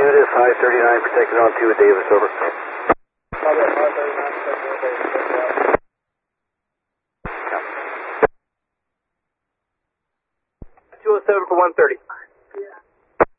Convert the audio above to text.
Unit 539 protected on 2 with Davis, over. 207 for 130.